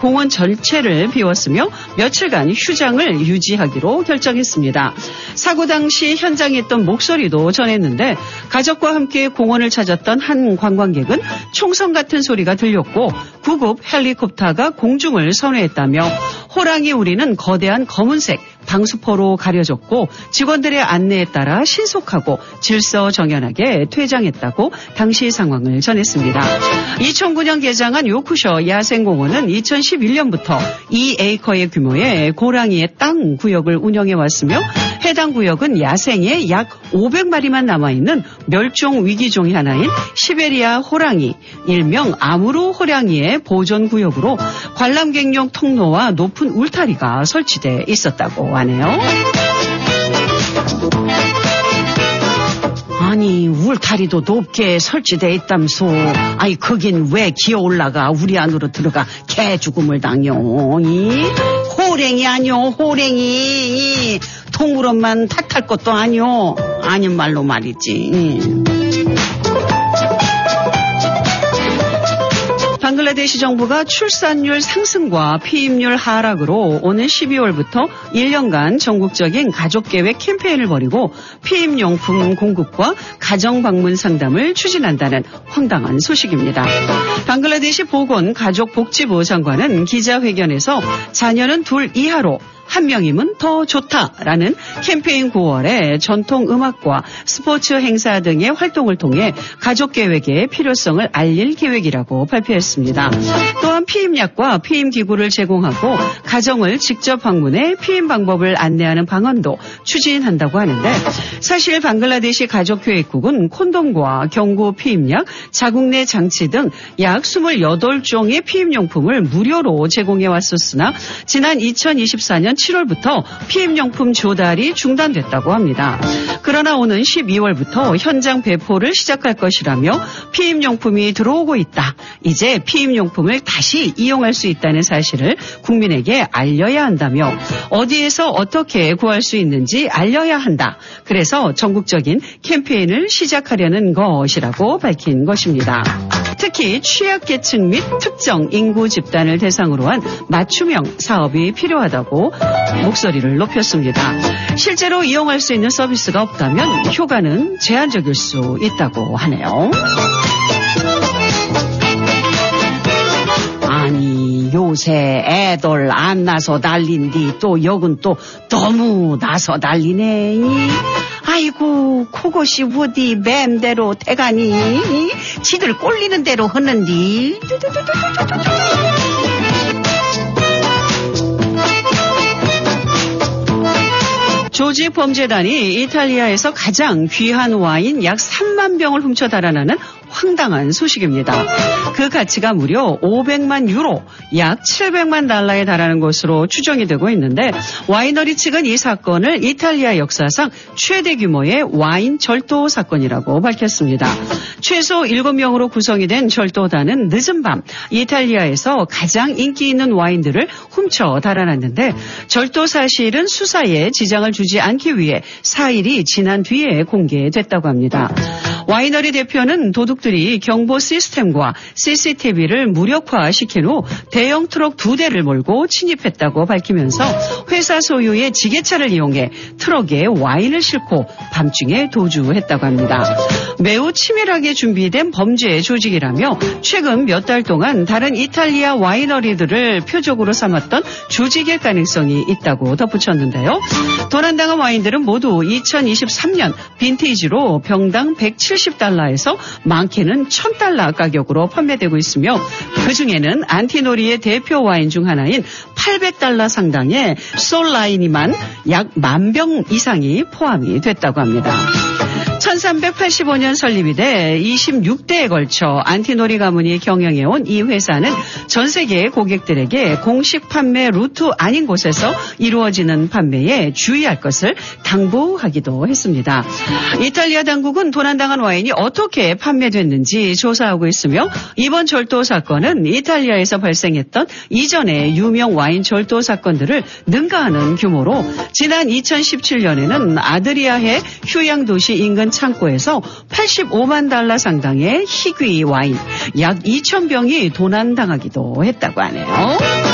공원 전체를 비웠으며 며칠간 휴장을 유지하기로 결정했습니다. 사고 당시 현장에 있던 목소리도 전했는데 가족과 함께 공원을 찾았던 한 관광객은 총성 같은 소리가 들렸고 구급 헬리콥터가 공중을 선회했다며 호랑이 우리는 거대한 검은색 방수포로 가려졌고 직원들의 안내에 따라 신속하고 질서정연하게 퇴장했다고 당시 상황을 전했습니다. 2009년 개장한 요쿠셔 야생공원은 2011년부터 2에이커의 규모의 고랑이의 땅 구역을 운영해왔으며 해당 구역은 야생에 약 500마리만 남아있는 멸종 위기종이 하나인 시베리아 호랑이, 일명 아무르 호랑이의 보존구역으로 관람객용 통로와 높은 울타리가 설치돼 있었다고 하네요. 아니 울타리도 높게 설치돼 있담소. 아니 거긴 왜 기어 올라가 우리 안으로 들어가 개 죽음을 당요. 호랭이 아니요 호랭이. 통으로만 탓할 것도 아니요. 아닌 말로 말이지. 방글라데시 정부가 출산율 상승과 피임률 하락으로 오는 12월부터 1년간 전국적인 가족계획 캠페인을 벌이고 피임용품 공급과 가정방문 상담을 추진한다는 황당한 소식입니다. 방글라데시 보건가족복지부 장관은 기자회견에서 자녀는 2 이하로 한 명이면 더 좋다라는 캠페인 9월에 전통 음악과 스포츠 행사 등의 활동을 통해 가족계획의 필요성을 알릴 계획이라고 발표했습니다. 또한 피임약과 피임기구를 제공하고 가정을 직접 방문해 피임 방법을 안내하는 방안도 추진한다고 하는데 사실 방글라데시 가족교육국은 콘돔과 경구 피임약, 자궁 내 장치 등 약 28종의 피임용품을 무료로 제공해 왔었으나 지난 2024년 7월부터 피임용품 조달이 중단됐다고 합니다. 그러나 오는 12월부터 현장 배포를 시작할 것이라며 피임용품이 들어오고 있다. 이제 피임용품을 다시 이용할 수 있다는 사실을 국민에게 알려야 한다며 어디에서 어떻게 구할 수 있는지 알려야 한다. 그래서 전국적인 캠페인을 시작하려는 것이라고 밝힌 것입니다. 특히 취약계층 및 특정 인구 집단을 대상으로 한 맞춤형 사업이 필요하다고 목소리를 높였습니다. 실제로 이용할 수 있는 서비스가 없다면 효과는 제한적일 수 있다고 하네요. 아니 요새 애들 안 나서 난린디 또 역은 또 너무 나서 난리네. 아이고 그것이 어디 맴대로 대가니 지들 꼴리는 대로 하는디. 조직범죄단이 이탈리아에서 가장 귀한 와인 약 3만 병을 훔쳐 달아나는 황당한 소식입니다. 그 가치가 무려 500만 유로, 약 700만 달러에 달하는 것으로 추정이 되고 있는데 와이너리 측은 이 사건을 이탈리아 역사상 최대 규모의 와인 절도 사건이라고 밝혔습니다. 최소 7명으로 구성이 된 절도단은 늦은 밤 이탈리아에서 가장 인기 있는 와인들을 훔쳐 달아났는데 절도 사실은 수사에 지장을 주지 않기 위해 4일이 지난 뒤에 공개됐다고 합니다. 와이너리 대표는 도둑들이 경보 시스템과 CCTV를 무력화시킨 후 대형 트럭 2대를 몰고 침입했다고 밝히면서 회사 소유의 지게차를 이용해 트럭에 와인을 싣고 밤중에 도주했다고 합니다. 매우 치밀하게 준비된 범죄 조직이라며 최근 몇 달 동안 다른 이탈리아 와이너리들을 표적으로 삼았던 조직일 가능성이 있다고 덧붙였는데요. 도난당한 와인들은 모두 2023년 빈티지로 병당 170달러에서 많게는 1000달러 가격으로 판매되고 있으며 그중에는 안티노리의 대표 와인 중 하나인 800달러 상당의 솔라이니만 약 10,000병 이상이 포함이 됐다고 합니다. 1385년 설립이 돼 26대에 걸쳐 안티노리 가문이 경영해온 이 회사는 전 세계 고객들에게 공식 판매 루트 아닌 곳에서 이루어지는 판매에 주의할 것을 당부하기도 했습니다. 이탈리아 당국은 도난당한 와인이 어떻게 판매됐는지 조사하고 있으며 이번 절도 사건은 이탈리아에서 발생했던 이전의 유명 와인 절도 사건들을 능가하는 규모로 지난 2017년에는 아드리아해 휴양도시 인근 창고에서 85만 달러 상당의 희귀 와인 약 2,000병이 도난당하기도 했다고 하네요.